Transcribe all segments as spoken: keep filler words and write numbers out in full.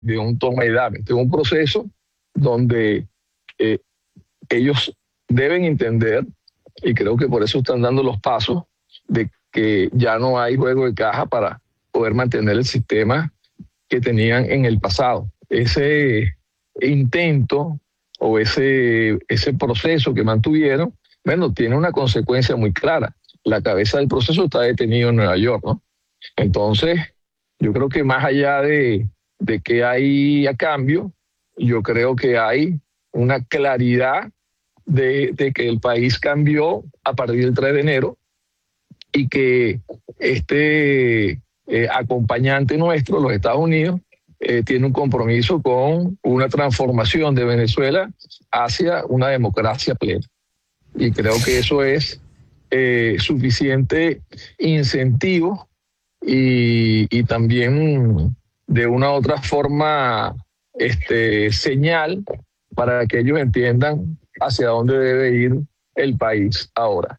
de un toma y dame. Este es un proceso donde eh, ellos deben entender, y creo que por eso están dando los pasos, de que ya no hay juego de caja para poder mantener el sistema que tenían en el pasado. Ese intento o ese, ese proceso que mantuvieron, bueno, tiene una consecuencia muy clara. La cabeza del proceso está detenido en Nueva York, ¿no? Entonces, yo creo que más allá de, de que hay a cambio, yo creo que hay una claridad de, de que el país cambió a partir del tres de enero y que este eh, acompañante nuestro, los Estados Unidos, eh, tiene un compromiso con una transformación de Venezuela hacia una democracia plena. Y creo que eso es eh, suficiente incentivo y, y también de una u otra forma este, señal para que ellos entiendan hacia dónde debe ir el país ahora.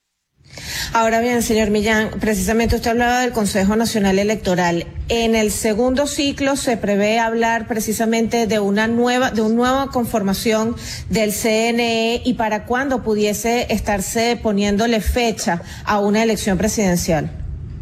Ahora bien, señor Millán, precisamente usted hablaba del Consejo Nacional Electoral. En el segundo ciclo se prevé hablar precisamente de una nueva, de una nueva conformación del C N E y para cuándo pudiese estarse poniéndole fecha a una elección presidencial.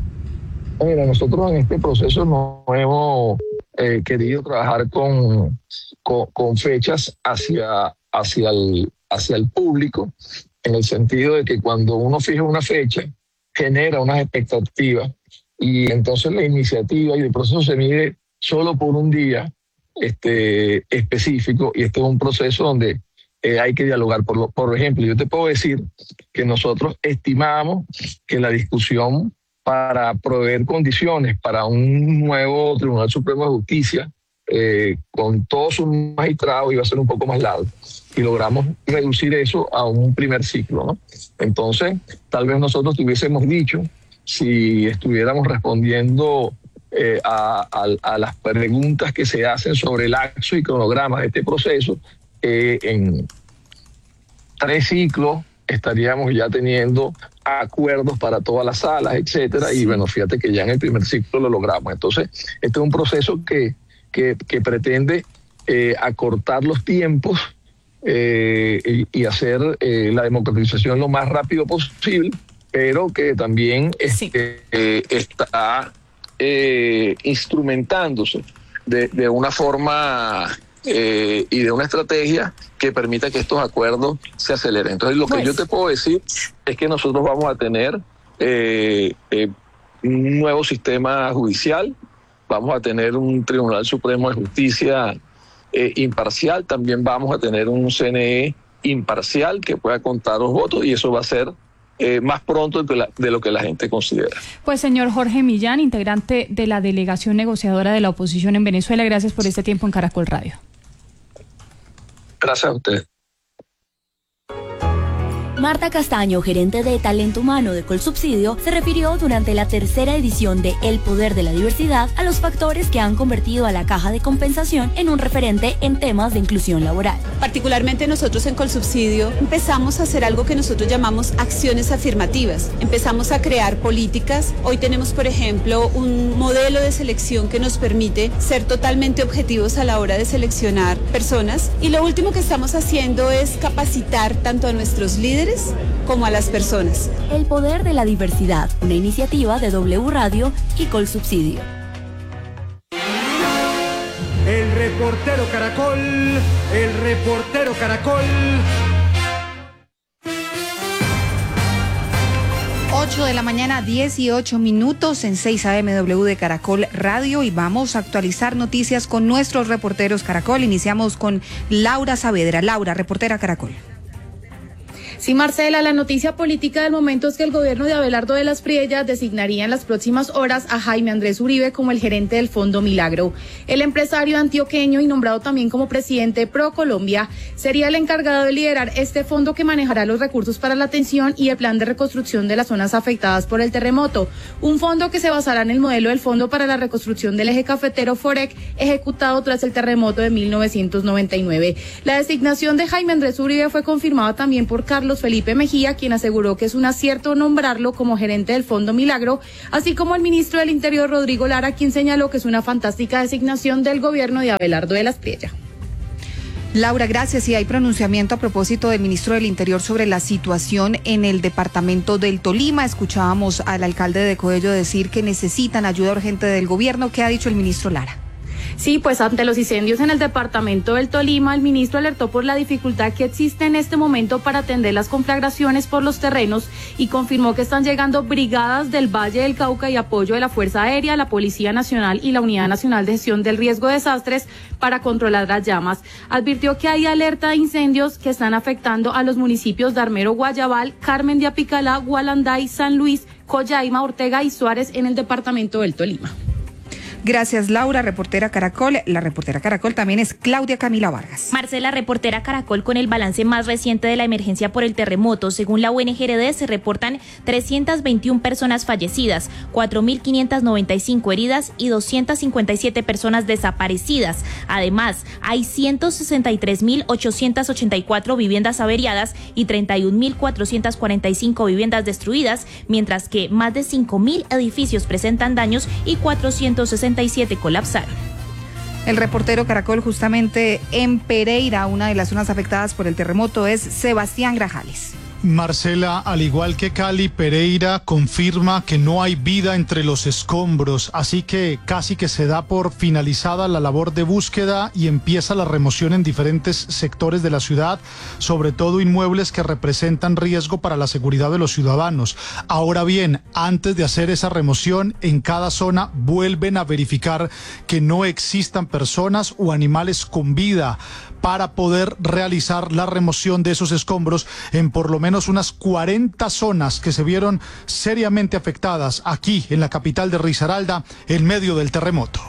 Mira, nosotros en este proceso no hemos eh, querido trabajar con, con, con fechas hacia, hacia, el, hacia el público, en el sentido de que cuando uno fija una fecha, genera unas expectativas y entonces la iniciativa y el proceso se mide solo por un día este, específico, y este es un proceso donde eh, hay que dialogar. Por, lo, por ejemplo, yo te puedo decir que nosotros estimamos que la discusión para proveer condiciones para un nuevo Tribunal Supremo de Justicia eh, con todos sus magistrados iba a ser un poco más largo. Y logramos reducir eso a un primer ciclo, ¿no? Entonces, tal vez nosotros te hubiésemos dicho, si estuviéramos respondiendo eh, a, a, a las preguntas que se hacen sobre el lapso y cronograma de este proceso, eh, en tres ciclos estaríamos ya teniendo acuerdos para todas las salas, etcétera, sí. Y bueno, fíjate que ya en el primer ciclo lo logramos. Entonces, este es un proceso que, que, que pretende eh, acortar los tiempos Eh, y, y hacer eh, la democratización lo más rápido posible, pero que también sí. este, eh, está eh, instrumentándose de, de una forma eh, y de una estrategia que permita que estos acuerdos se aceleren. Entonces, lo que pues. yo te puedo decir es que nosotros vamos a tener eh, eh, un nuevo sistema judicial, vamos a tener un Tribunal Supremo de Justicia Eh, imparcial, también vamos a tener un C N E imparcial que pueda contar los votos, y eso va a ser eh, más pronto de, la, de lo que la gente considera. Pues señor Jorge Millán, integrante de la delegación negociadora de la oposición en Venezuela, gracias por este tiempo en Caracol Radio. Gracias a usted. Marta Castaño, gerente de Talento Humano de Colsubsidio, se refirió durante la tercera edición de El Poder de la Diversidad a los factores que han convertido a la Caja de Compensación en un referente en temas de inclusión laboral. Particularmente nosotros en Colsubsidio empezamos a hacer algo que nosotros llamamos acciones afirmativas. Empezamos a crear políticas. Hoy tenemos, por ejemplo, un modelo de selección que nos permite ser totalmente objetivos a la hora de seleccionar personas. Y lo último que estamos haciendo es capacitar tanto a nuestros líderes como a las personas. El Poder de la Diversidad, una iniciativa de W Radio y Colsubsidio. El reportero Caracol, el reportero Caracol. ocho de la mañana, dieciocho minutos en seis A M W de Caracol Radio, y vamos a actualizar noticias con nuestros reporteros Caracol. Iniciamos con Laura Saavedra. Laura, reportera Caracol. Sí, Marcela, la noticia política del momento es que el gobierno de Abelardo de las Priellas designaría en las próximas horas a Jaime Andrés Uribe como el gerente del Fondo Milagro. El empresario antioqueño y nombrado también como presidente Pro Colombia sería el encargado de liderar este fondo que manejará los recursos para la atención y el plan de reconstrucción de las zonas afectadas por el terremoto. Un fondo que se basará en el modelo del Fondo para la Reconstrucción del Eje Cafetero FOREC, ejecutado tras el terremoto de mil novecientos noventa y nueve. La designación de Jaime Andrés Uribe fue confirmada también por Carlos Carlos Felipe Mejía, quien aseguró que es un acierto nombrarlo como gerente del Fondo Milagro, así como el ministro del Interior, Rodrigo Lara, quien señaló que es una fantástica designación del gobierno de Abelardo de la Espriella. Laura, gracias. Y hay pronunciamiento a propósito del ministro del Interior sobre la situación en el departamento del Tolima. Escuchábamos al alcalde de Coello decir que necesitan ayuda urgente del gobierno. ¿Qué ha dicho el ministro Lara? Sí, pues ante los incendios en el departamento del Tolima, el ministro alertó por la dificultad que existe en este momento para atender las conflagraciones por los terrenos y confirmó que están llegando brigadas del Valle del Cauca y apoyo de la Fuerza Aérea, la Policía Nacional y la Unidad Nacional de Gestión del Riesgo de Desastres para controlar las llamas. Advirtió que hay alerta de incendios que están afectando a los municipios de Armero, Guayabal, Carmen de Apicalá, Gualanday, San Luis, Coyaima, Ortega y Suárez en el departamento del Tolima. Gracias, Laura, reportera Caracol. La reportera Caracol también es Claudia Camila Vargas. Marcela, reportera Caracol, con el balance más reciente de la emergencia por el terremoto. Según la U N G R D, se reportan trescientas veintiuna personas fallecidas, cuatro mil quinientas noventa y cinco heridas y doscientas cincuenta y siete personas desaparecidas. Además, hay ciento sesenta y tres mil ochocientas ochenta y cuatro viviendas averiadas y treinta y un mil cuatrocientas cuarenta y cinco viviendas destruidas, mientras que más de cinco mil edificios presentan daños y cuatrocientos sesenta y siete colapsaron. El reportero Caracol, justamente en Pereira, una de las zonas afectadas por el terremoto, es Sebastián Grajales. Marcela, al igual que Cali, Pereira confirma que no hay vida entre los escombros, así que casi que se da por finalizada la labor de búsqueda y empieza la remoción en diferentes sectores de la ciudad, sobre todo inmuebles que representan riesgo para la seguridad de los ciudadanos. Ahora bien, antes de hacer esa remoción, en cada zona vuelven a verificar que no existan personas o animales con vida para poder realizar la remoción de esos escombros en por lo menos unas cuarenta zonas que se vieron seriamente afectadas aquí en la capital de Risaralda en medio del terremoto.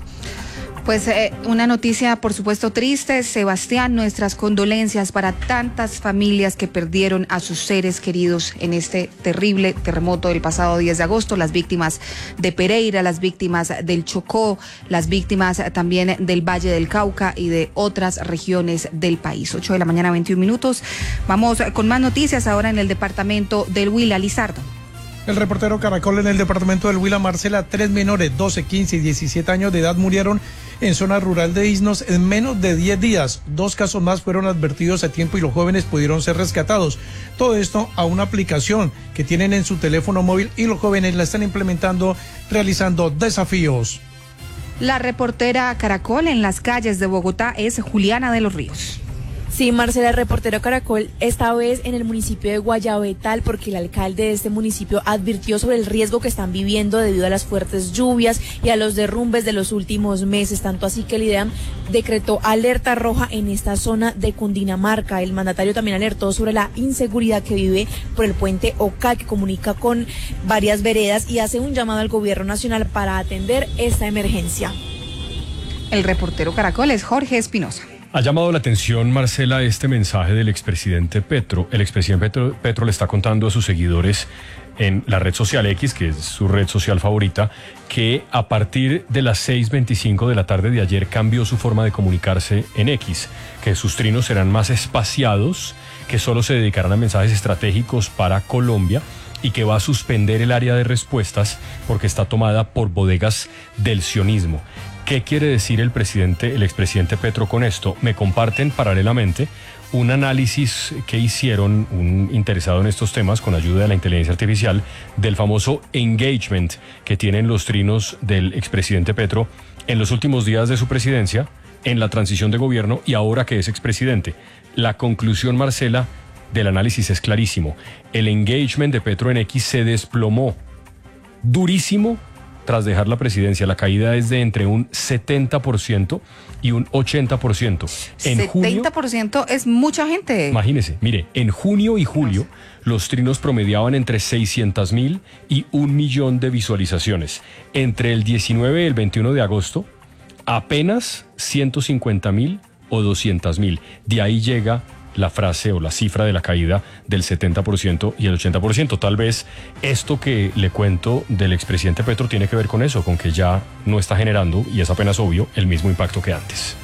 Pues eh, una noticia, por supuesto, triste. Sebastián, nuestras condolencias para tantas familias que perdieron a sus seres queridos en este terrible terremoto del pasado diez de agosto, las víctimas de Pereira, las víctimas del Chocó, las víctimas también del Valle del Cauca y de otras regiones del país. ocho de la mañana, veintiún minutos. Vamos con más noticias ahora en el departamento del Huila. Lizardo. El reportero Caracol en el departamento del Huila. Marcela, tres menores, doce, quince y diecisiete años de edad murieron en zona rural de Isnos en menos de diez días. Dos casos más fueron advertidos a tiempo y los jóvenes pudieron ser rescatados. Todo esto a una aplicación que tienen en su teléfono móvil y los jóvenes la están implementando realizando desafíos. La reportera Caracol en las calles de Bogotá es Juliana de los Ríos. Sí, Marcela, reportero Caracol, esta vez en el municipio de Guayabetal, porque el alcalde de este municipio advirtió sobre el riesgo que están viviendo debido a las fuertes lluvias y a los derrumbes de los últimos meses, tanto así que el IDEAM decretó alerta roja en esta zona de Cundinamarca. El mandatario también alertó sobre la inseguridad que vive por el puente Oca, que comunica con varias veredas, y hace un llamado al gobierno nacional para atender esta emergencia. El reportero Caracol es Jorge Espinosa. Ha llamado la atención, Marcela, este mensaje del expresidente Petro. El expresidente Petro, Petro le está contando a sus seguidores en la red social X, que es su red social favorita, que a partir de las seis veinticinco de la tarde de ayer cambió su forma de comunicarse en X, que sus trinos serán más espaciados, que solo se dedicarán a mensajes estratégicos para Colombia y que va a suspender el área de respuestas porque está tomada por bodegas del sionismo. ¿Qué quiere decir el presidente, el expresidente Petro con esto? Me comparten paralelamente un análisis que hicieron un interesado en estos temas con ayuda de la inteligencia artificial del famoso engagement que tienen los trinos del expresidente Petro en los últimos días de su presidencia, en la transición de gobierno y ahora que es expresidente. La conclusión, Marcela, del análisis es clarísimo. El engagement de Petro en X se desplomó durísimo tras dejar la presidencia. La caída es de entre un setenta por ciento y un ochenta por ciento. En setenta por ciento junio, es mucha gente. Imagínese, mire, en junio y julio los trinos promediaban entre seiscientas mil y un millón de visualizaciones. Entre el diecinueve y el veintiuno de agosto, apenas ciento cincuenta mil o doscientas mil. De ahí llega la frase o la cifra de la caída del setenta por ciento y el ochenta por ciento. Tal vez esto que le cuento del expresidente Petro tiene que ver con eso, con que ya no está generando, y es apenas obvio, el mismo impacto que antes.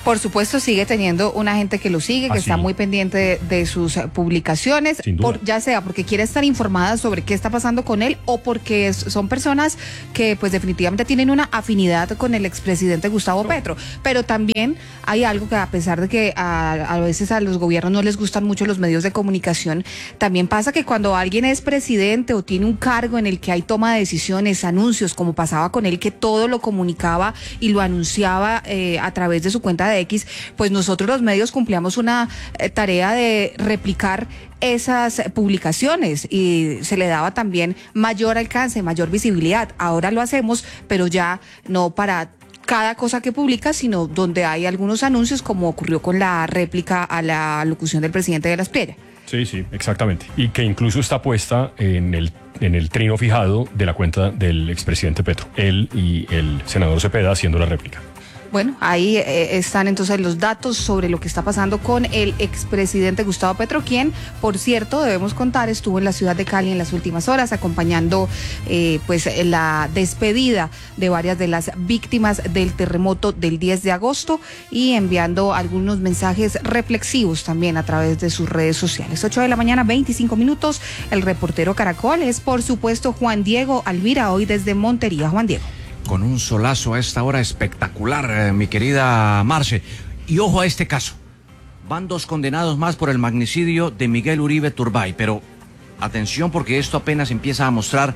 Por supuesto, sigue teniendo una gente que lo sigue, que ¿Ah, está sí? muy pendiente de, de sus publicaciones, Sin duda. por, ya sea porque quiere estar informada sobre qué está pasando con él o porque es- son personas que pues definitivamente tienen una afinidad con el expresidente Gustavo Petro. Pero también hay algo que, a pesar de que a, a veces a los gobiernos no les gustan mucho los medios de comunicación, también pasa que cuando alguien es presidente o tiene un cargo en el que hay toma de decisiones, anuncios, como pasaba con él, que todo lo comunicaba y lo anunciaba eh, a través de su cuenta de X, pues nosotros los medios cumplíamos una eh, tarea de replicar esas publicaciones y se le daba también mayor alcance, mayor visibilidad. Ahora lo hacemos, pero ya no para cada cosa que publica, sino donde hay algunos anuncios, como ocurrió con la réplica a la locución del presidente de Las Piedras. Sí, sí, exactamente. Y que incluso está puesta en el, en el trino fijado de la cuenta del expresidente Petro. Él y el senador Cepeda haciendo la réplica. Bueno, ahí eh, están entonces los datos sobre lo que está pasando con el expresidente Gustavo Petro, quien, por cierto, debemos contar, estuvo en la ciudad de Cali en las últimas horas acompañando eh, pues la despedida de varias de las víctimas del terremoto del diez de agosto y enviando algunos mensajes reflexivos también a través de sus redes sociales. ocho de la mañana, veinticinco minutos. El reportero Caracol es, por supuesto, Juan Diego Alvira, hoy desde Montería. Juan Diego. Con un solazo a esta hora espectacular, eh, mi querida Marce. Y ojo a este caso. Van dos condenados más por el magnicidio de Miguel Uribe Turbay. Pero atención, porque esto apenas empieza a mostrar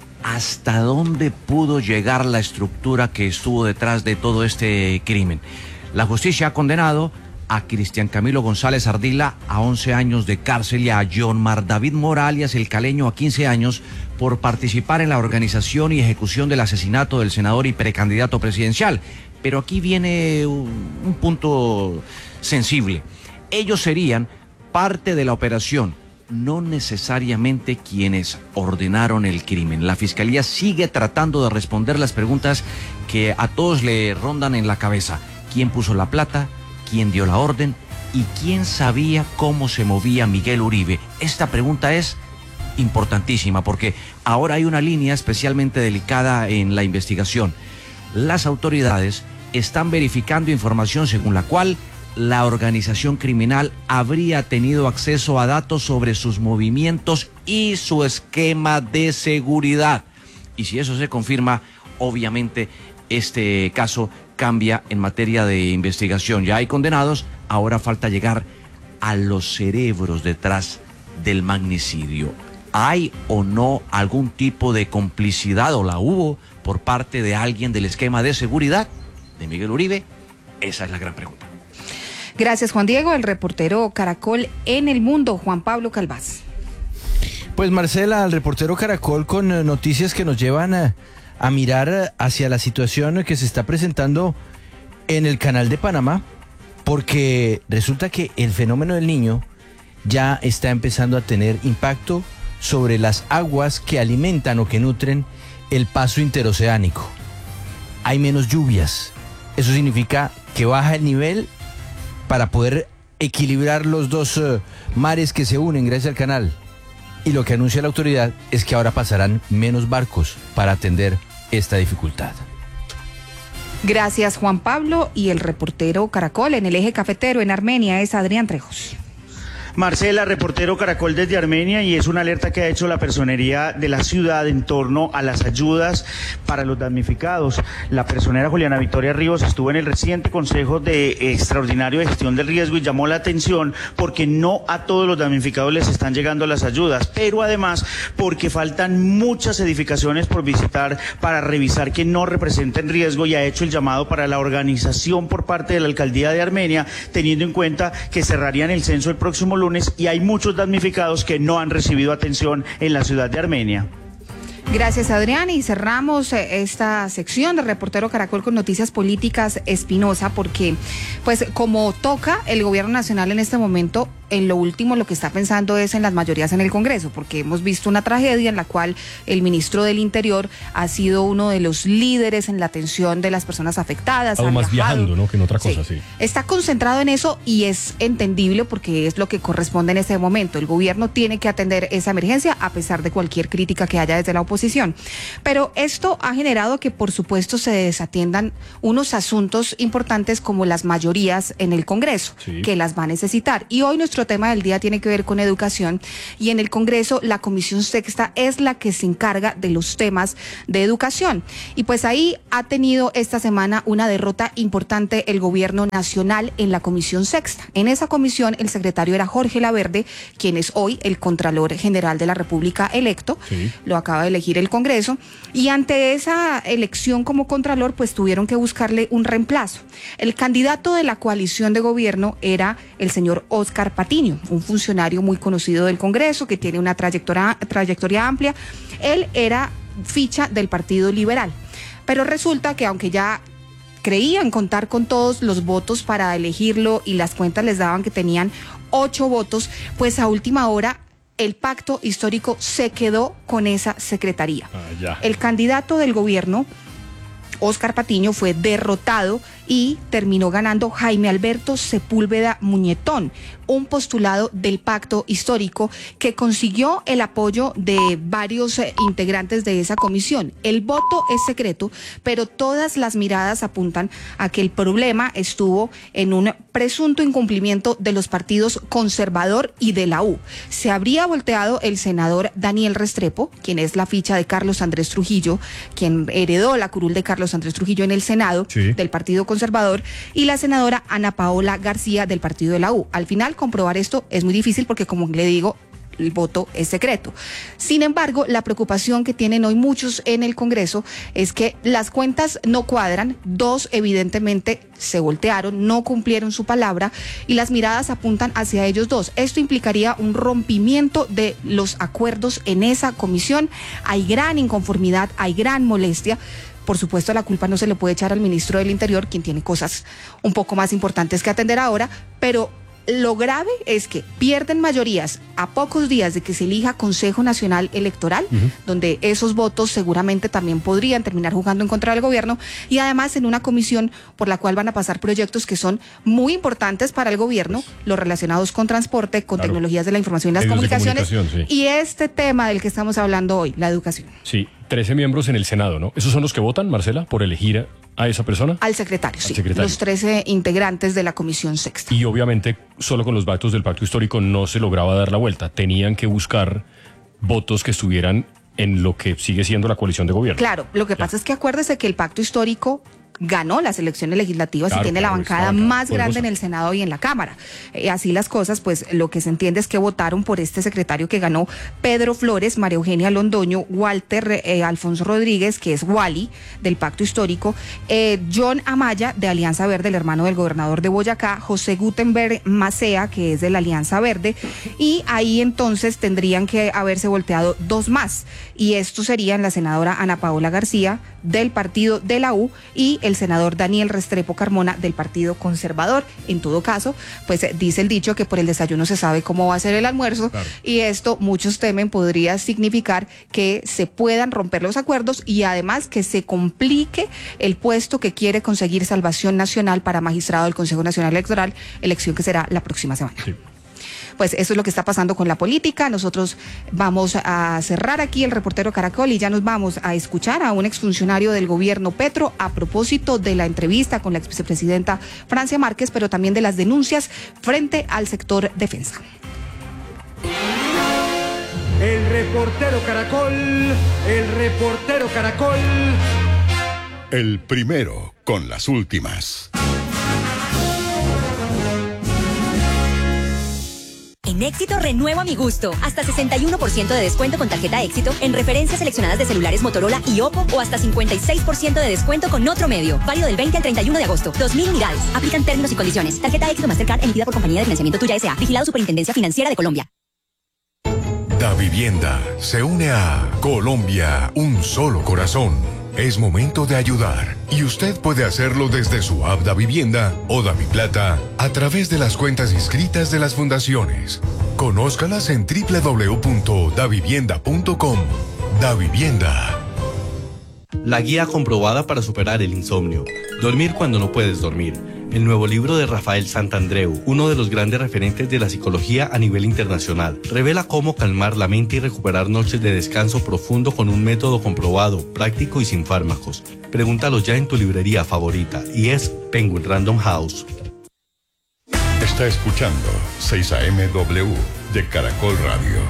hasta dónde pudo llegar la estructura que estuvo detrás de todo este crimen. La justicia ha condenado a Cristian Camilo González Ardila a once años de cárcel y a John Mar David Mora, alias El Caleño, a quince años por participar en la organización y ejecución del asesinato del senador y precandidato presidencial. Pero aquí viene un, un punto sensible. Ellos serían parte de la operación, no necesariamente quienes ordenaron el crimen. La Fiscalía sigue tratando de responder las preguntas que a todos le rondan en la cabeza. ¿Quién puso la plata? ¿Quién dio la orden? ¿Y quién sabía cómo se movía Miguel Uribe? Esta pregunta es importantísima porque ahora hay una línea especialmente delicada en la investigación. Las autoridades están verificando información según la cual la organización criminal habría tenido acceso a datos sobre sus movimientos y su esquema de seguridad. Y si eso se confirma, obviamente este caso cambia en materia de investigación. Ya hay condenados, ahora falta llegar a los cerebros detrás del magnicidio. ¿Hay o no algún tipo de complicidad o la hubo por parte de alguien del esquema de seguridad de Miguel Uribe? Esa es la gran pregunta. Gracias, Juan Diego. El reportero Caracol en el mundo, Juan Pablo Calvás. Pues Marcela, el reportero Caracol con eh, noticias que nos llevan a, a mirar hacia la situación que se está presentando en el Canal de Panamá, porque resulta que el fenómeno del Niño ya está empezando a tener impacto sobre las aguas que alimentan o que nutren el paso interoceánico. Hay menos lluvias. Eso significa que baja el nivel para poder equilibrar los dos uh, mares que se unen gracias al canal. Y lo que anuncia la autoridad es que ahora pasarán menos barcos para atender esta dificultad. Gracias, Juan Pablo. Y el reportero Caracol en el eje cafetero en Armenia es Adrián Trejos. Marcela, reportero Caracol desde Armenia, y es una alerta que ha hecho la personería de la ciudad en torno a las ayudas para los damnificados. La personera Juliana Victoria Ríos estuvo en el reciente Consejo de Extraordinario de Gestión del Riesgo y llamó la atención porque no a todos los damnificados les están llegando las ayudas, pero además porque faltan muchas edificaciones por visitar para revisar que no representen riesgo, y ha hecho el llamado para la organización por parte de la Alcaldía de Armenia, teniendo en cuenta que cerrarían el censo el próximo lunes y hay muchos damnificados que no han recibido atención en la ciudad de Armenia. Gracias, Adrián, y cerramos esta sección de Reportero Caracol con noticias políticas. Espinosa, porque pues como toca el gobierno nacional en este momento, en lo último lo que está pensando es en las mayorías en el Congreso, porque hemos visto una tragedia en la cual el ministro del Interior ha sido uno de los líderes en la atención de las personas afectadas. Algo más viajando, ¿no? Que en otra cosa, sí. sí. Está concentrado en eso y es entendible porque es lo que corresponde en este momento. El gobierno tiene que atender esa emergencia a pesar de cualquier crítica que haya desde la oposición. oposición. Pero esto ha generado que, por supuesto, se desatiendan unos asuntos importantes como las mayorías en el Congreso, sí, que las va a necesitar. Y hoy nuestro tema del día tiene que ver con educación, y en el Congreso la Comisión Sexta es la que se encarga de los temas de educación. Y pues ahí ha tenido esta semana una derrota importante el gobierno nacional en la Comisión Sexta. En esa comisión el secretario era Jorge Laverde, quien es hoy el Contralor General de la República electo, sí, lo acaba de elegir el Congreso, y ante esa elección como Contralor pues tuvieron que buscarle un reemplazo. El candidato de la coalición de gobierno era el señor Óscar Patiño, un funcionario muy conocido del Congreso que tiene una trayectoria, trayectoria amplia. Él era ficha del Partido Liberal, pero resulta que aunque ya creían contar con todos los votos para elegirlo y las cuentas les daban que tenían ocho votos, pues a última hora el pacto histórico se quedó con esa secretaría. Ah, ya. El candidato del gobierno, Óscar Patiño, fue derrotado y terminó ganando Jaime Alberto Sepúlveda Muñetón, un postulado del pacto histórico que consiguió el apoyo de varios eh, integrantes de esa comisión. El voto es secreto, pero todas las miradas apuntan a que el problema estuvo en un presunto incumplimiento de los partidos conservador y de la U. Se habría volteado el senador Daniel Restrepo, quien es la ficha de Carlos Andrés Trujillo, quien heredó la curul de Carlos Andrés Trujillo en el Senado, sí, del Partido Conservador, y la senadora Ana Paola García del partido de la U. Al final, comprobar esto es muy difícil porque, como le digo, el voto es secreto. Sin embargo, la preocupación que tienen hoy muchos en el Congreso es que las cuentas no cuadran, dos evidentemente se voltearon, no cumplieron su palabra y las miradas apuntan hacia ellos dos. Esto implicaría un rompimiento de los acuerdos en esa comisión. Hay gran inconformidad, hay gran molestia. Por supuesto, la culpa no se le puede echar al ministro del Interior, quien tiene cosas un poco más importantes que atender ahora, pero lo grave es que pierden mayorías a pocos días de que se elija Consejo Nacional Electoral, uh-huh, donde esos votos seguramente también podrían terminar jugando en contra del gobierno, y además en una comisión por la cual van a pasar proyectos que son muy importantes para el gobierno, los relacionados con transporte, con claro, tecnologías de la información y las comunicaciones, sí, y este tema del que estamos hablando hoy, la educación. Sí, trece miembros en el Senado, ¿no? ¿Esos son los que votan, Marcela, por elegir a esa persona? Al secretario, Al sí. secretario. Los trece integrantes de la Comisión Sexta. Y obviamente, solo con los votos del pacto histórico no se lograba dar la vuelta. Tenían que buscar votos que estuvieran en lo que sigue siendo la coalición de gobierno. Claro, lo que pasa es que acuérdese que el pacto histórico ganó las elecciones legislativas, claro, y tiene claro, la bancada más grande en el Senado y en la Cámara. Eh, así las cosas, pues lo que se entiende es que votaron por este secretario que ganó: Pedro Flores, María Eugenia Londoño, Walter eh, Alfonso Rodríguez, que es Wally, del Pacto Histórico, eh, John Amaya, de Alianza Verde, el hermano del gobernador de Boyacá, José Gutenberg Macea, que es de la Alianza Verde, y ahí entonces tendrían que haberse volteado dos más, y estos serían la senadora Ana Paola García, del partido de la U, y el senador Daniel Restrepo Carmona, del Partido Conservador. En todo caso, pues dice el dicho que por el desayuno se sabe cómo va a ser el almuerzo, claro, y esto muchos temen podría significar que se puedan romper los acuerdos y además que se complique el puesto que quiere conseguir Salvación Nacional para magistrado del Consejo Nacional Electoral, elección que será la próxima semana. Sí. Pues eso es lo que está pasando con la política. Nosotros vamos a cerrar aquí el reportero Caracol y ya nos vamos a escuchar a un exfuncionario del gobierno Petro a propósito de la entrevista con la exvicepresidenta Francia Márquez, pero también de las denuncias frente al sector defensa. El reportero Caracol, el reportero Caracol. El primero con las últimas. En Éxito renuevo a mi gusto. Hasta sesenta y uno por ciento de descuento con tarjeta Éxito en referencias seleccionadas de celulares Motorola y Oppo, o hasta cincuenta y seis por ciento de descuento con otro medio. Válido del veinte al treinta y uno de agosto. dos mil unidades. Aplican términos y condiciones. Tarjeta Éxito Mastercard emitida por Compañía de Financiamiento Tuya S A. Vigilado Superintendencia Financiera de Colombia. Davivienda se une a Colombia, un solo corazón. Es momento de ayudar y usted puede hacerlo desde su app Davivienda o Daviplata a través de las cuentas inscritas de las fundaciones. Conózcalas en doble u doble u doble u punto davivienda punto com. Davivienda. La guía comprobada para superar el insomnio. Dormir cuando no puedes dormir. el nuevo libro de Rafael Santandreu, uno de los grandes referentes de la psicología a nivel internacional. Revela cómo calmar la mente y recuperar noches de descanso profundo con un método comprobado, práctico y sin fármacos. Pregúntalo ya en tu librería favorita y es Penguin Random House. Está escuchando seis A M W de Caracol Radio.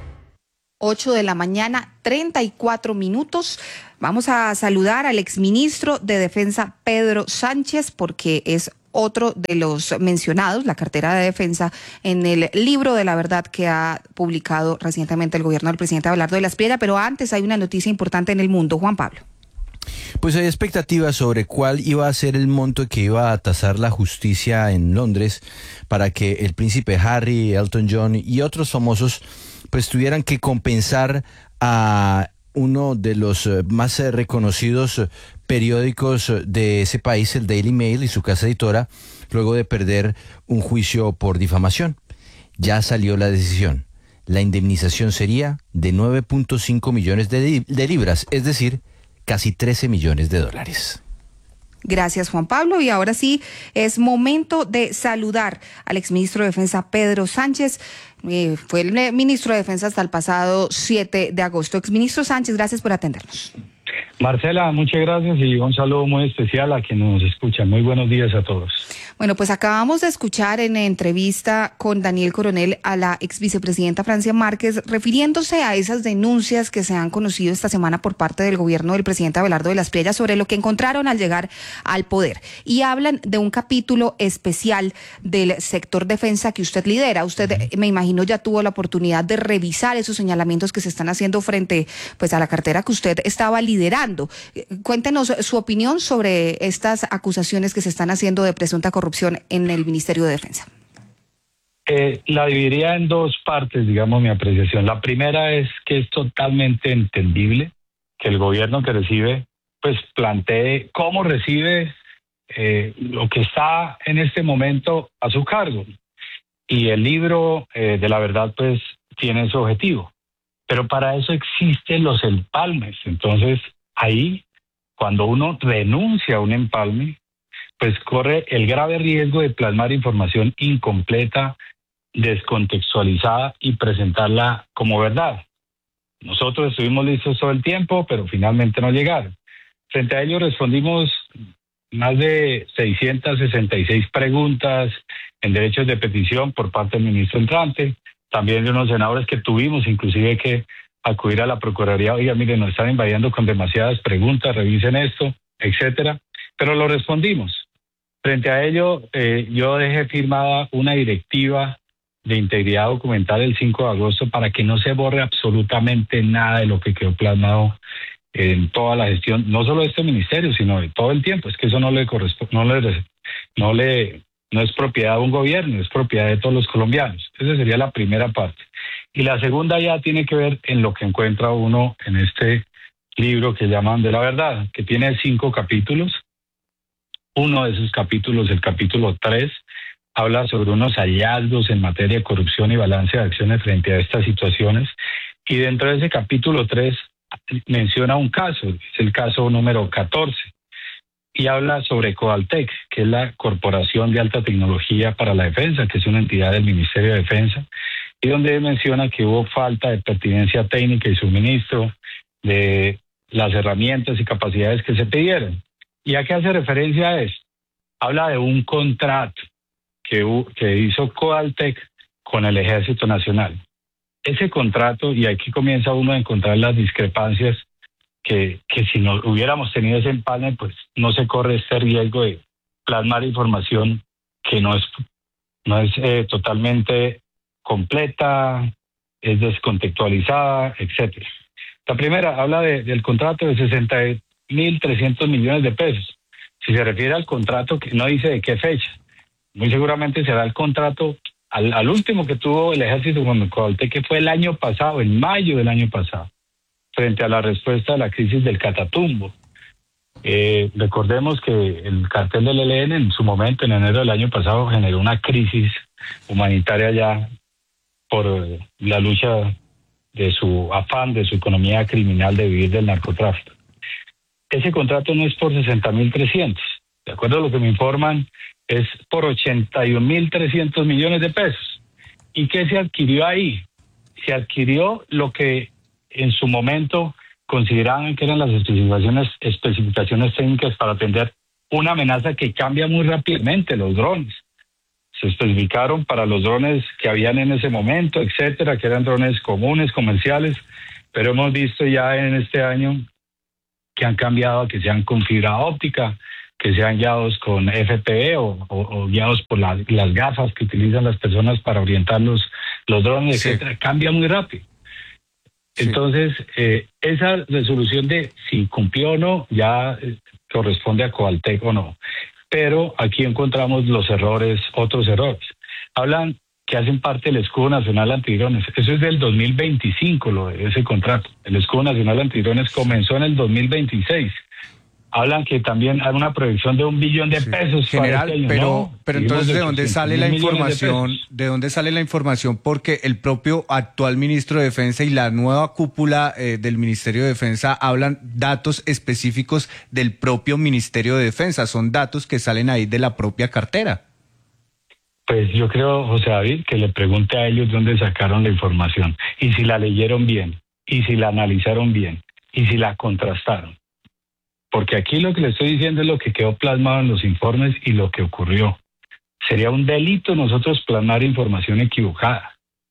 ocho de la mañana, treinta y cuatro minutos. Vamos a saludar al exministro de Defensa, Pedro Sánchez, porque es otro de los mencionados, la cartera de defensa, en el libro de la verdad que ha publicado recientemente el gobierno del presidente Abelardo de la Espriella. Pero antes hay una noticia importante en el mundo, Juan Pablo. Pues hay expectativas sobre cuál iba a ser el monto que iba a tasar la justicia en Londres para que el príncipe Harry, Elton John y otros famosos pues tuvieran que compensar a uno de los más reconocidos periódicos de ese país, el Daily Mail, y su casa editora, luego de perder un juicio por difamación. Ya salió la decisión. La indemnización sería de nueve punto cinco millones de, de libras, es decir, casi trece millones de dólares. Gracias, Juan Pablo. Y ahora sí, es momento de saludar al exministro de Defensa, Pedro Sánchez. Eh, fue el ministro de Defensa hasta el pasado siete de agosto. Exministro Sánchez, gracias por atendernos. Marcela, muchas gracias y un saludo muy especial a quienes nos escuchan. Muy buenos días a todos. Bueno, pues acabamos de escuchar en entrevista con Daniel Coronel a la ex vicepresidenta Francia Márquez, refiriéndose a esas denuncias que se han conocido esta semana por parte del gobierno del presidente Abelardo de la Espriella sobre lo que encontraron al llegar al poder. Y hablan de un capítulo especial del sector defensa que usted lidera. Usted, me imagino, ya tuvo la oportunidad de revisar esos señalamientos que se están haciendo frente pues a la cartera que usted estaba liderando. Cuéntenos su opinión sobre estas acusaciones que se están haciendo de presunta corrupción en el Ministerio de Defensa. Eh, la dividiría en dos partes, digamos, mi apreciación. La primera es que es totalmente entendible que el gobierno que recibe, pues plantee cómo recibe eh, lo que está en este momento a su cargo. Y el libro eh, de la verdad, pues, tiene su objetivo. Pero para eso existen los empalmes. Entonces, ahí, cuando uno renuncia a un empalme, pues corre el grave riesgo de plasmar información incompleta, descontextualizada y presentarla como verdad. Nosotros estuvimos listos todo el tiempo, pero finalmente no llegaron. Frente a ello respondimos más de seiscientas sesenta y seis preguntas en derechos de petición por parte del ministro entrante, también de unos senadores que tuvimos inclusive que acudir a la Procuraduría. Oiga, miren, nos están invadiendo con demasiadas preguntas, revisen esto, etcétera, pero lo respondimos. Frente a ello, eh, yo dejé firmada una directiva de integridad documental el cinco de agosto para que no se borre absolutamente nada de lo que quedó plasmado en toda la gestión, no solo de este ministerio, sino de todo el tiempo. Es que eso no le corresponde, no le, no le, no es propiedad de un gobierno, es propiedad de todos los colombianos. Esa sería la primera parte. Y la segunda ya tiene que ver en lo que encuentra uno en este libro que llaman De la Verdad, que tiene cinco capítulos. Uno de esos capítulos, el capítulo tres, habla sobre unos hallazgos en materia de corrupción y balance de acciones frente a estas situaciones. Y dentro de ese capítulo tres menciona un caso, es el caso número catorce, y habla sobre Coaltec, que es la Corporación de Alta Tecnología para la Defensa, que es una entidad del Ministerio de Defensa, y donde menciona que hubo falta de pertinencia técnica y suministro de las herramientas y capacidades que se pidieron. ¿Y a qué hace referencia a esto? Habla de un contrato que, que hizo Coaltec con el Ejército Nacional. Ese contrato, y aquí comienza uno a encontrar las discrepancias, que, que si no hubiéramos tenido ese empalme, pues no se corre este riesgo de plasmar información que no es, no es eh, totalmente completa, es descontextualizada, etcétera. La primera habla de, del contrato de sesenta mil trescientos millones de pesos. Si se refiere al contrato, que no dice de qué fecha, muy seguramente será el contrato al, al último que tuvo el ejército con Coaltec, que fue el año pasado, en mayo del año pasado, frente a la respuesta a la crisis del Catatumbo. Eh, recordemos que el cartel del E L N en su momento, en enero del año pasado, generó una crisis humanitaria ya por la lucha de su afán, de su economía criminal de vivir del narcotráfico. Ese contrato no es por sesenta mil trescientos, de acuerdo a lo que me informan, es por ochenta y un mil trescientos millones de pesos. ¿Y qué se adquirió ahí? Se adquirió lo que en su momento consideraban que eran las especificaciones, especificaciones técnicas para atender una amenaza que cambia muy rápidamente, los drones. Se especificaron para los drones que habían en ese momento, etcétera, que eran drones comunes, comerciales, pero hemos visto ya en este año que han cambiado a que sean con fibra óptica, que sean guiados con F P V o, o, o guiados por la, las gafas que utilizan las personas para orientar los, los drones, sí. etcétera. Cambia muy rápido. Sí. Entonces, eh, esa resolución de si cumplió o no ya eh, corresponde a Covaltec o no. Pero aquí encontramos los errores, otros errores. Hablan que hacen parte del Escudo Nacional Antidrones. Eso es del dos mil veinticinco, lo de ese contrato. El Escudo Nacional Antidrones comenzó en el dos mil veintiséis. Hablan que también hay una proyección de un billón de pesos. General, para este año. pero, no, pero entonces ¿de dónde sale la información? De, ¿De dónde sale la información? Porque el propio actual ministro de Defensa y la nueva cúpula eh, del Ministerio de Defensa hablan datos específicos del propio Ministerio de Defensa. Son datos que salen ahí de la propia cartera. Pues yo creo, José David, que le pregunte a ellos dónde sacaron la información y si la leyeron bien, y si la analizaron bien, y si la contrastaron. Porque aquí lo que le estoy diciendo es lo que quedó plasmado en los informes y lo que ocurrió. Sería un delito nosotros plasmar información equivocada.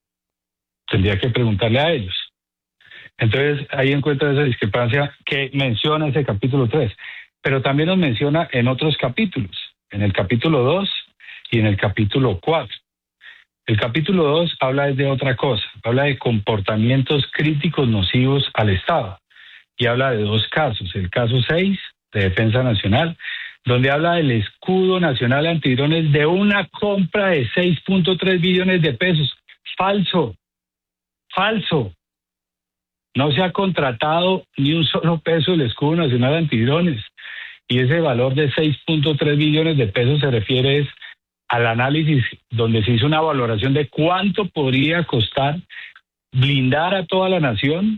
Tendría que preguntarle a ellos. Entonces ahí encuentra esa discrepancia que menciona ese capítulo tres, pero también nos menciona en otros capítulos, en el capítulo dos y en el capítulo cuatro. El capítulo dos habla de otra cosa, habla de comportamientos críticos nocivos al Estado. Y habla de dos casos, el caso seis de Defensa Nacional, donde habla del Escudo Nacional Antidrones de una compra de seis punto tres billones de pesos. Falso, falso. No se ha contratado ni un solo peso el Escudo Nacional Antidrones. Y ese valor de seis punto tres billones de pesos se refiere es al análisis donde se hizo una valoración de cuánto podría costar blindar a toda la nación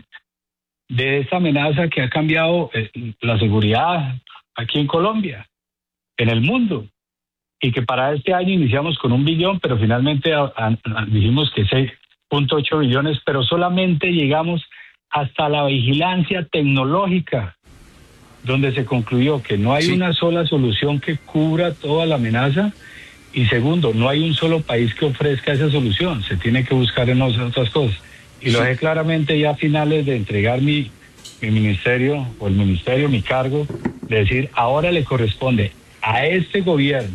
de esta amenaza que ha cambiado eh, la seguridad aquí en Colombia, en el mundo, y que para este año iniciamos con un billón, pero finalmente a, a, a, dijimos que seis punto ocho billones, pero solamente llegamos hasta la vigilancia tecnológica, donde se concluyó que no hay sí. una sola solución que cubra toda la amenaza, y segundo, no hay un solo país que ofrezca esa solución, se tiene que buscar en otras cosas. Y lo dejé claramente ya a finales de entregar mi, mi ministerio, o el ministerio, mi cargo, de decir, ahora le corresponde a este gobierno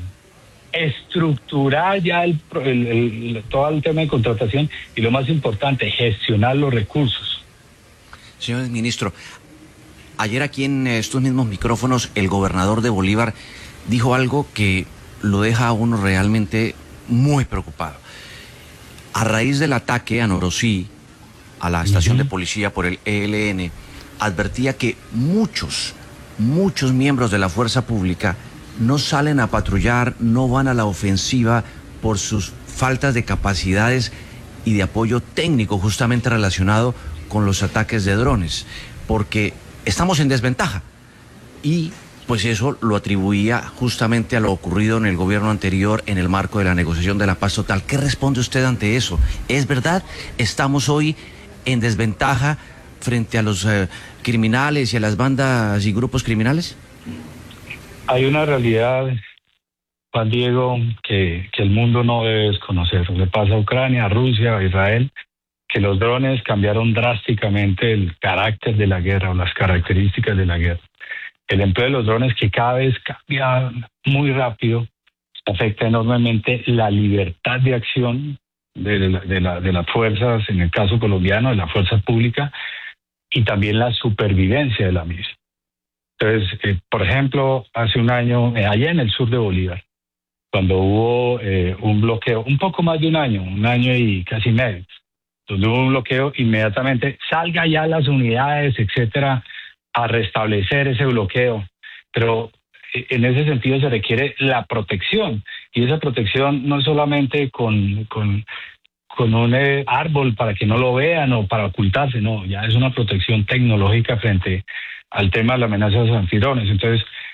estructurar ya el, el, el, todo el tema de contratación y lo más importante, gestionar los recursos. Señor ministro, ayer aquí en estos mismos micrófonos el gobernador de Bolívar dijo algo que lo deja a uno realmente muy preocupado. A raíz del ataque a Norosí, a la estación uh-huh. de policía por el E L N, advertía que muchos, muchos miembros de la fuerza pública no salen a patrullar, no van a la ofensiva por sus faltas de capacidades y de apoyo técnico justamente relacionado con los ataques de drones, porque estamos en desventaja. Y pues eso lo atribuía justamente a lo ocurrido en el gobierno anterior en el marco de la negociación de la paz total. ¿Qué responde usted ante eso? ¿Es verdad? ¿Estamos hoy en desventaja frente a los eh, criminales y a las bandas y grupos criminales? Hay una realidad, Juan Diego, que, que el mundo no debe desconocer. Le pasa a Ucrania, a Rusia, a Israel, que los drones cambiaron drásticamente el carácter de la guerra o las características de la guerra. El empleo de los drones, que cada vez cambia muy rápido, afecta enormemente la libertad de acción de, la, de, la, de las fuerzas, en el caso colombiano, de la fuerza pública, y también la supervivencia de la misma. Entonces, eh, por ejemplo, hace un año, eh, allá en el sur de Bolívar, cuando hubo eh, un bloqueo, un poco más de un año, un año y casi medio, donde hubo un bloqueo, inmediatamente salga ya las unidades, etcétera, a restablecer ese bloqueo. Pero en ese sentido se requiere la protección, y esa protección no es solamente con, con, con un eh, árbol para que no lo vean o para ocultarse, no, ya es una protección tecnológica frente al tema de las amenazas antidrones. Entonces,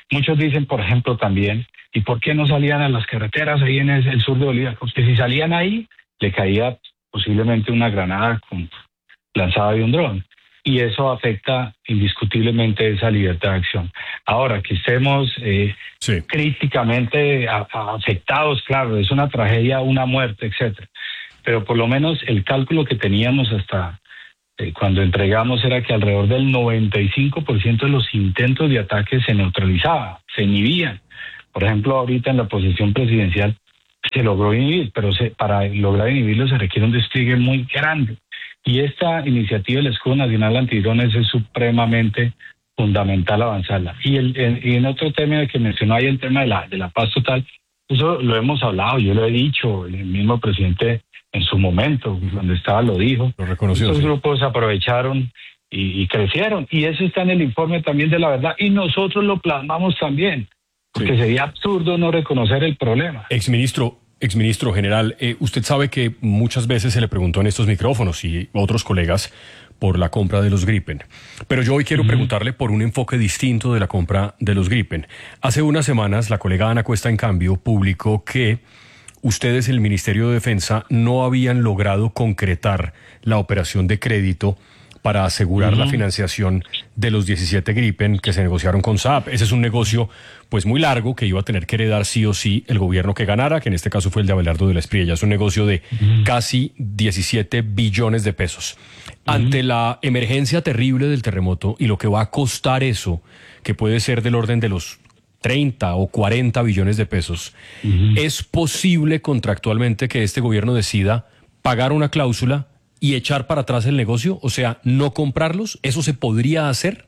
Muchos dicen, por ejemplo, también, ¿y por qué no salían a las carreteras ahí en el sur de Bolivia? Porque si salían ahí, le caía posiblemente una granada con, lanzada de un dron. Y eso afecta indiscutiblemente esa libertad de acción. Ahora, que estemos eh, sí. críticamente a, a afectados, claro, es una tragedia, una muerte, etcétera. Pero por lo menos el cálculo que teníamos hasta eh, cuando entregamos era que alrededor del noventa y cinco por ciento de los intentos de ataque se neutralizaban, se inhibían. Por ejemplo, ahorita en la posesión presidencial se logró inhibir, pero se, para lograr inhibirlo se requiere un despliegue muy grande. Y esta iniciativa del Escudo Nacional Antidrones es supremamente fundamental avanzarla. Y, el, en, y en otro tema que mencionó ahí, el tema de la, de la paz total, eso lo hemos hablado, yo lo he dicho, el mismo presidente en su momento, donde estaba, lo dijo. Lo reconoció. Estos sí. grupos aprovecharon y, y crecieron. Y eso está en el informe también de la verdad. Y nosotros lo plasmamos también, porque sí. sería absurdo no reconocer el problema. Exministro, Exministro general, eh, usted sabe que muchas veces se le preguntó en estos micrófonos y otros colegas por la compra de los Gripen. Pero yo hoy quiero uh-huh. preguntarle por un enfoque distinto de la compra de los Gripen. Hace unas semanas la colega Ana Cuesta, en cambio, publicó que ustedes, el Ministerio de Defensa, no habían logrado concretar la operación de crédito para asegurar uh-huh. la financiación de los diecisiete Gripen que se negociaron con Saab. Ese es un negocio pues muy largo que iba a tener que heredar sí o sí el gobierno que ganara, que en este caso fue el de Abelardo de la Espriella. Es un negocio de uh-huh. casi diecisiete billones de pesos. Uh-huh. Ante la emergencia terrible del terremoto y lo que va a costar eso, que puede ser del orden de los treinta o cuarenta billones de pesos, uh-huh. ¿es posible contractualmente que este gobierno decida pagar una cláusula y echar para atrás el negocio? O sea, no comprarlos. ¿Eso se podría hacer?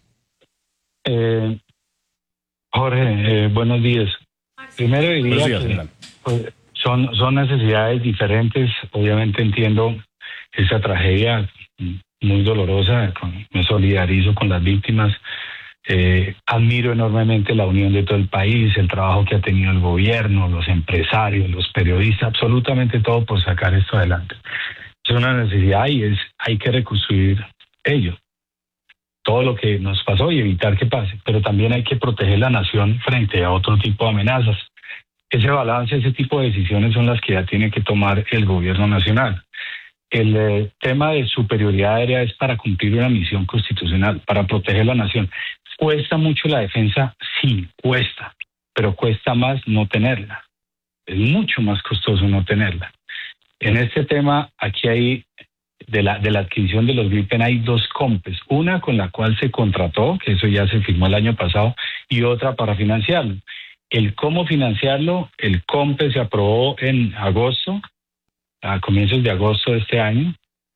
Eh, Jorge, eh, buenos días. Primero diría días, que pues, son, son necesidades diferentes. Obviamente entiendo esa tragedia muy dolorosa, con, me solidarizo con las víctimas. Eh, admiro enormemente la unión de todo el país, el trabajo que ha tenido el gobierno, los empresarios, los periodistas, absolutamente todo por sacar esto adelante. Es una necesidad y es hay que reconstruir ello, todo lo que nos pasó y evitar que pase, pero también hay que proteger la nación frente a otro tipo de amenazas. Ese balance, ese tipo de decisiones son las que ya tiene que tomar el gobierno nacional. El eh, tema de superioridad aérea es para cumplir una misión constitucional, para proteger la nación. ¿Cuesta mucho la defensa? Sí, cuesta, pero cuesta más no tenerla. Es mucho más costoso no tenerla. En este tema, aquí hay, de la, de la adquisición de los Gripen, hay dos compes. Una con la cual se contrató, que eso ya se firmó el año pasado, y otra para financiarlo. El cómo financiarlo, el compe se aprobó en agosto, a comienzos de agosto de este año,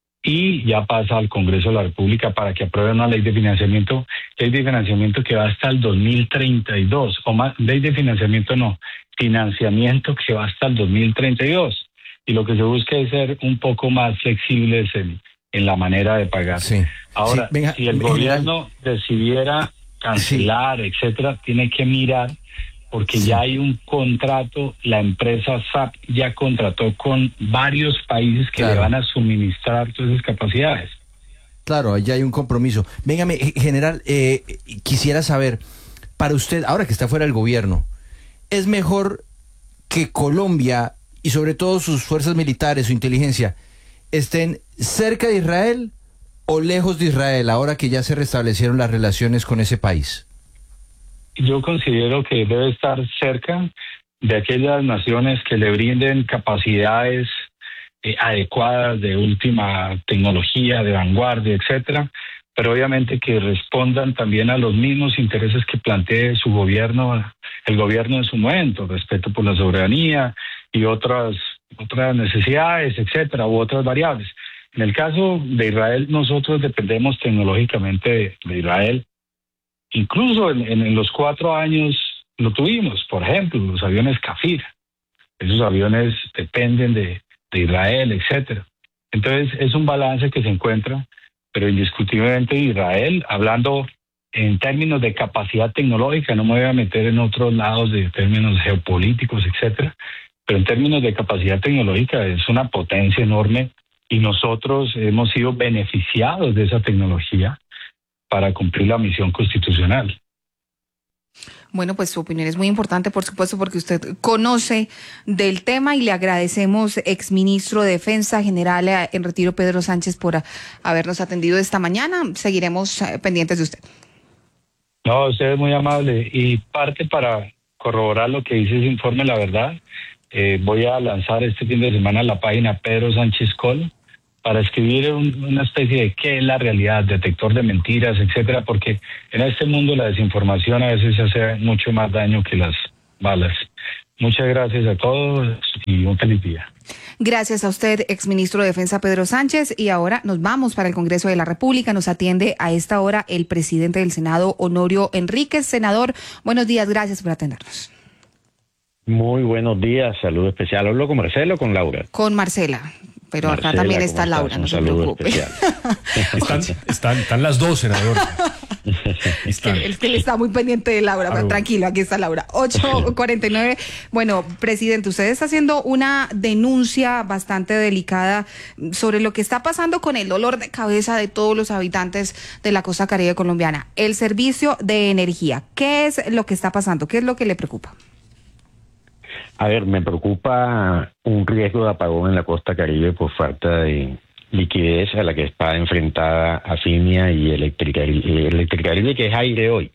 y ya pasa al Congreso de la República para que apruebe una ley de financiamiento, ley de financiamiento que va hasta el dos mil treinta y dos, o más, ley de financiamiento no, financiamiento que va hasta el dos mil treinta y dos. Y lo que se busca es ser un poco más flexibles en, en la manera de pagar. Sí. Ahora, sí, venga, si el venga, gobierno decidiera cancelar, sí. etcétera, tiene que mirar, porque sí. ya hay un contrato, la empresa S A P ya contrató con varios países que claro. le van a suministrar todas esas capacidades. Claro, allá hay un compromiso. Véngame, general, eh, quisiera saber, para usted, ahora que está fuera del gobierno, ¿es mejor que Colombia y sobre todo sus fuerzas militares, su inteligencia, estén cerca de Israel o lejos de Israel, ahora que ya se restablecieron las relaciones con ese país? Yo considero que debe estar cerca de aquellas naciones que le brinden capacidades eh, adecuadas, de última tecnología, de vanguardia, etcétera, pero obviamente que respondan también a los mismos intereses que plantee su gobierno, el gobierno en su momento, respeto por la soberanía y otras otras necesidades, etcétera, u otras variables. En el caso de Israel, nosotros dependemos tecnológicamente de, de Israel. Incluso en, en los cuatro años lo tuvimos, por ejemplo, los aviones Kafir. Esos aviones dependen de, de Israel, etcétera. Entonces es un balance que se encuentra, pero indiscutiblemente Israel, hablando en términos de capacidad tecnológica, no me voy a meter en otros lados de términos geopolíticos, etcétera, pero en términos de capacidad tecnológica es una potencia enorme y nosotros hemos sido beneficiados de esa tecnología para cumplir la misión constitucional. Bueno, pues su opinión es muy importante, por supuesto, porque usted conoce del tema y le agradecemos, exministro de Defensa, general en retiro Pedro Sánchez, por habernos atendido esta mañana. Seguiremos pendientes de usted. No, usted es muy amable. Y parte para corroborar lo que dice ese informe, la verdad, eh, voy a lanzar este fin de semana la página Pedro Sánchez Col para escribir un, una especie de qué es la realidad, detector de mentiras, etcétera, porque en este mundo la desinformación a veces hace mucho más daño que las balas. Muchas gracias a todos y un feliz día. Gracias a usted, exministro de Defensa Pedro Sánchez. Y ahora nos vamos para el Congreso de la República. Nos atiende a esta hora el presidente del Senado, Honorio Enríquez. Senador, buenos días, gracias por atendernos. Muy buenos días, saludo especial. ¿Hablo con Marcelo o con Laura? Con Marcela. Pero Marcela, acá también está Laura, no se preocupe. Están, están, están las dos, senador. Es que, es que él está muy pendiente de Laura, pero tranquilo, aquí está Laura. ocho cuarenta y nueve. Bueno, presidente, usted está haciendo una denuncia bastante delicada sobre lo que está pasando con el dolor de cabeza de todos los habitantes de la costa caribe colombiana. El servicio de energía. ¿Qué es lo que está pasando? ¿Qué es lo que le preocupa? A ver, me preocupa un riesgo de apagón en la costa caribe por falta de liquidez a la que está enfrentada Afinia y Electricaribe, que es aire hoy.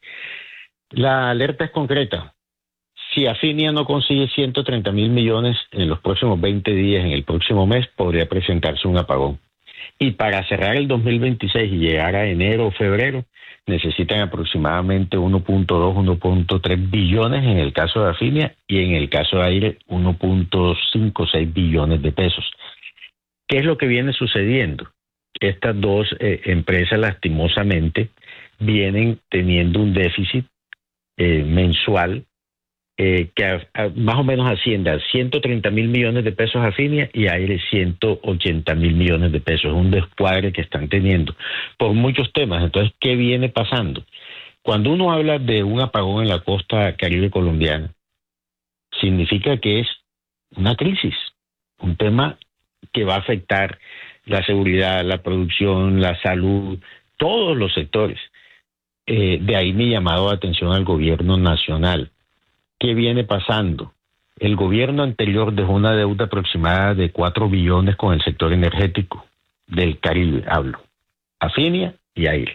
La alerta es concreta. Si Afinia no consigue ciento treinta mil millones en los próximos veinte días, en el próximo mes, podría presentarse un apagón. Y para cerrar el dos mil veintiséis y llegar a enero o febrero, necesitan aproximadamente uno punto dos, uno punto tres billones en el caso de Afinia y en el caso de Aire uno punto cinco, seis billones de pesos. ¿Qué es lo que viene sucediendo? Estas dos eh, empresas lastimosamente vienen teniendo un déficit eh, mensual eh, que a, a, más o menos asciende a ciento treinta mil millones de pesos Afinia y Aire ciento ochenta mil millones de pesos. Es un descuadre que están teniendo por muchos temas. Entonces, ¿qué viene pasando? Cuando uno habla de un apagón en la costa caribe colombiana, significa que es una crisis, un tema que va a afectar la seguridad, la producción, la salud, todos los sectores. Eh, de ahí mi llamado de atención al gobierno nacional. ¿Qué viene pasando? El gobierno anterior dejó una deuda aproximada de cuatro billones con el sector energético del Caribe, hablo, Afinia y Aire.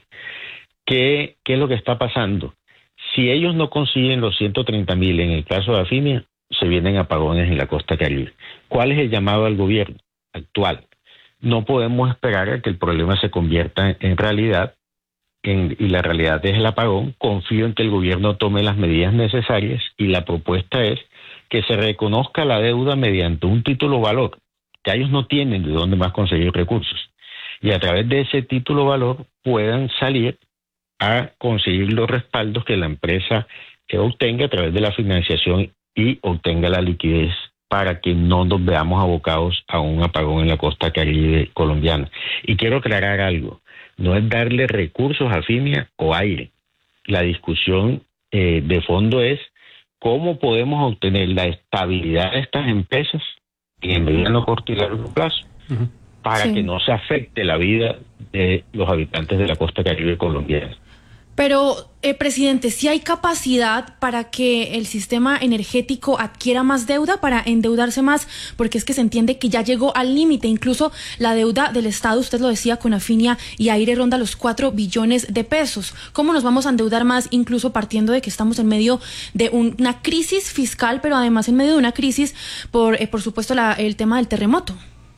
¿Qué, qué es lo que está pasando? Si ellos no consiguen los ciento treinta mil en el caso de Afinia, se vienen apagones en la costa Caribe. ¿Cuál es el llamado al gobierno actual? No podemos esperar a que el problema se convierta en realidad. En, y la realidad es el apagón. Confío en que el gobierno tome las medidas necesarias y la propuesta es que se reconozca la deuda mediante un título valor, que ellos no tienen de dónde más conseguir recursos, y a través de ese título valor puedan salir a conseguir los respaldos que la empresa que obtenga a través de la financiación y obtenga la liquidez para que no nos veamos abocados a un apagón en la costa caribe colombiana. Y quiero aclarar algo. No es darle recursos a Afinia o Aire. La discusión eh, de fondo es cómo podemos obtener la estabilidad de estas empresas en mediano, corto y largo plazo uh-huh. para sí. que no se afecte la vida de los habitantes de la costa caribe colombiana. Pero, eh, presidente, ¿sí hay capacidad para que el sistema energético adquiera más deuda, para endeudarse más? Porque es que se entiende que ya llegó al límite. Incluso la deuda del Estado, usted lo decía, con Afinia y Aire ronda los cuatro billones de pesos. ¿Cómo nos vamos a endeudar más, incluso partiendo de que estamos en medio de una crisis fiscal, pero además en medio de una crisis por, eh, por supuesto, la, el tema del terremoto?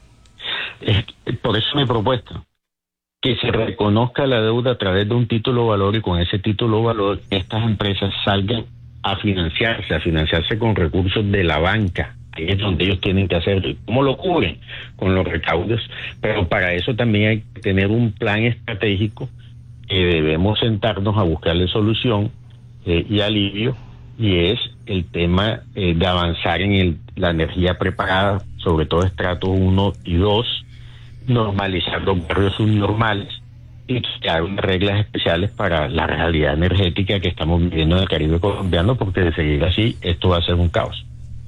Eh, por eso mi propuesta. Que se reconozca la deuda a través de un título valor y con ese título valor estas empresas salgan a financiarse, a financiarse con recursos de la banca. Ahí es donde ellos tienen que hacerlo. ¿Cómo lo cubren? Con los recaudos. Pero para eso también hay que tener un plan estratégico que debemos sentarnos a buscarle solución eh, y alivio, y es el tema eh, de avanzar en el, la energía preparada, sobre todo estrato uno y dos, normalizar los barrios subnormales y crear unas reglas especiales para la realidad energética que estamos viviendo en el Caribe colombiano, porque de seguir así esto va a ser un caos.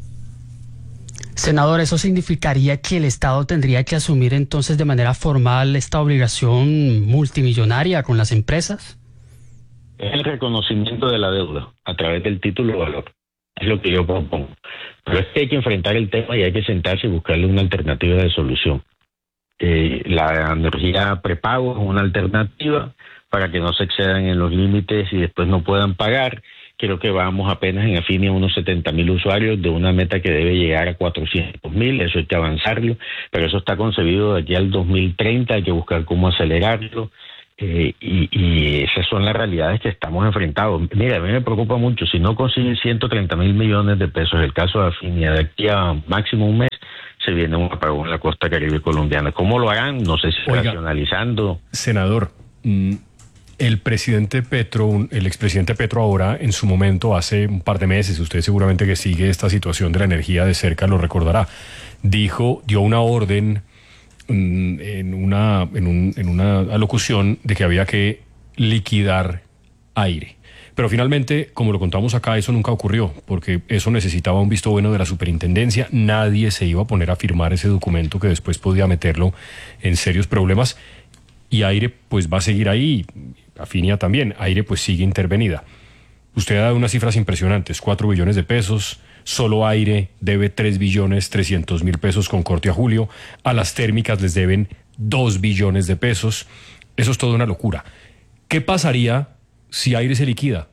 Senador, ¿eso significaría que el Estado tendría que asumir entonces de manera formal esta obligación multimillonaria con las empresas? Es el reconocimiento de la deuda. a través del título de valor. Es lo que yo propongo. Pero es que hay que enfrentar el tema y hay que sentarse y buscarle una alternativa de solución. Eh, la energía prepago es una alternativa para que no se excedan en los límites y después no puedan pagar. Creo que vamos apenas en Afinia a unos setenta mil usuarios de una meta que debe llegar a cuatrocientos mil, eso hay que avanzarlo, pero eso está concebido de aquí al dos mil treinta, hay que buscar cómo acelerarlo, eh, y, y esas son las realidades que estamos enfrentados. Mira, a mí me preocupa mucho, si no consiguen ciento treinta mil millones de pesos, el caso de Afinia, de aquí a máximo un mes, se viene un apagón en la costa caribe colombiana. ¿Cómo lo harán? No sé si Oiga, racionalizando. Senador, mmm, el presidente Petro, el expresidente Petro ahora, en su momento, hace un par de meses, usted seguramente que sigue esta situación de la energía de cerca lo recordará, dijo, dio una orden mmm, en, una, en, un, en una alocución de que había que liquidar aire. Pero finalmente, como lo contamos acá, eso nunca ocurrió, porque eso necesitaba un visto bueno de la superintendencia. Nadie se iba a poner a firmar ese documento que después podía meterlo en serios problemas. Y Aire pues va a seguir ahí, Afinia también. Aire pues sigue intervenida. Usted ha dado unas cifras impresionantes, cuatro billones de pesos. Solo Aire debe tres billones trescientos mil pesos con corte a julio. A las térmicas les deben dos billones de pesos. Eso es toda una locura. ¿Qué pasaría si Aire se liquida?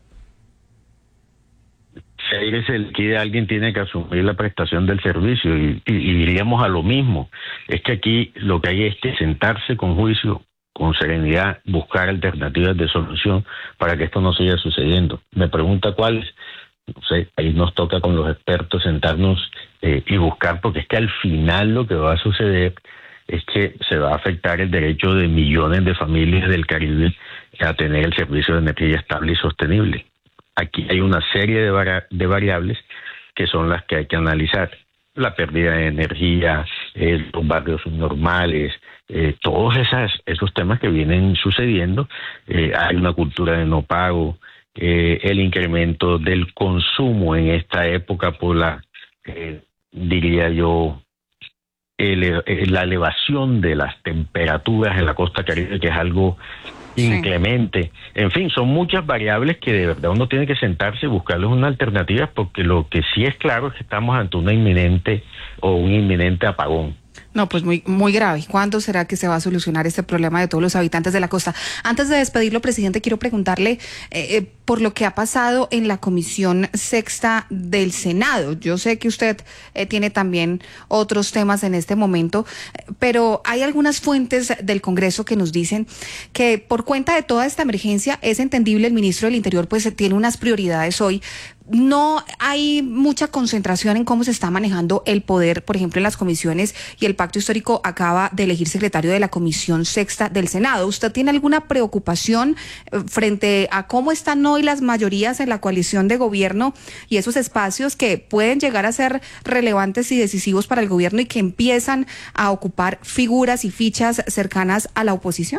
Si Aire se liquida, alguien tiene que asumir la prestación del servicio y, y, y iríamos a lo mismo. Es que aquí lo que hay es que sentarse con juicio, con serenidad, buscar alternativas de solución para que esto no siga sucediendo. Me pregunta cuáles. No sé, ahí nos toca con los expertos sentarnos eh, y buscar, porque es que al final lo que va a suceder es que se va a afectar el derecho de millones de familias del Caribe a tener el servicio de energía estable y sostenible. Aquí hay una serie de, vari- de variables que son las que hay que analizar. La pérdida de energía, eh, los barrios subnormales, eh, todos esas, esos temas que vienen sucediendo. Eh, hay una cultura de no pago, eh, el incremento del consumo en esta época por la, eh, diría yo, ele- la elevación de las temperaturas en la costa caribe, que es algo inclemente. En fin, son muchas variables que de verdad uno tiene que sentarse y buscarles una alternativa, porque lo que sí es claro es que estamos ante una inminente o un inminente apagón. No, pues muy, muy grave. ¿Cuándo será que se va a solucionar este problema de todos los habitantes de la costa? Antes de despedirlo, presidente, quiero preguntarle eh, eh, por lo que ha pasado en la Comisión Sexta del Senado. Yo sé que usted eh, tiene también otros temas en este momento, pero hay algunas fuentes del Congreso que nos dicen que por cuenta de toda esta emergencia es entendible, el ministro del Interior pues tiene unas prioridades hoy. No hay mucha concentración en cómo se está manejando el poder, por ejemplo, en las comisiones, y el Pacto Histórico acaba de elegir secretario de la Comisión Sexta del Senado. ¿Usted tiene alguna preocupación frente a cómo están hoy las mayorías en la coalición de gobierno y esos espacios que pueden llegar a ser relevantes y decisivos para el gobierno y que empiezan a ocupar figuras y fichas cercanas a la oposición?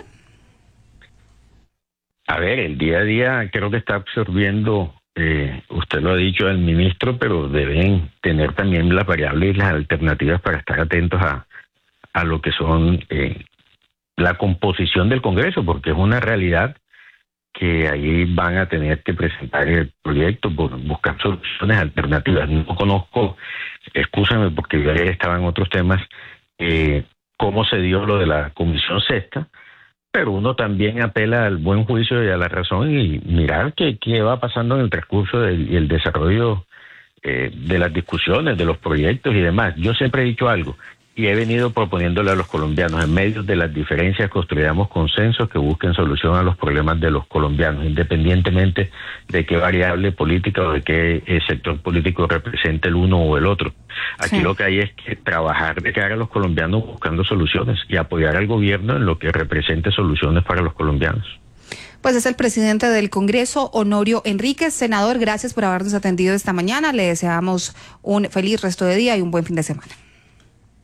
A ver, el día a día creo que está absorbiendo... Eh, usted lo ha dicho al ministro, pero deben tener también las variables y las alternativas para estar atentos a, a lo que son eh, la composición del Congreso, porque es una realidad que ahí van a tener que presentar el proyecto, buscar soluciones alternativas. No conozco, excúsame porque yo ayer estaba en otros temas, eh, cómo se dio lo de la Comisión Sexta, pero uno también apela al buen juicio y a la razón y mirar qué, qué va pasando en el transcurso del, y el desarrollo eh, de las discusiones, de los proyectos y demás. Yo siempre he dicho algo y he venido proponiéndole a los colombianos, en medio de las diferencias construyamos consensos que busquen solución a los problemas de los colombianos, independientemente de qué variable política o de qué eh, sector político represente el uno o el otro. Aquí sí. Lo que hay es que trabajar de cara a los colombianos buscando soluciones y apoyar al gobierno en lo que represente soluciones para los colombianos. Pues es el presidente del Congreso, Honorio Enríquez. Senador, gracias por habernos atendido esta mañana. Le deseamos un feliz resto de día y un buen fin de semana.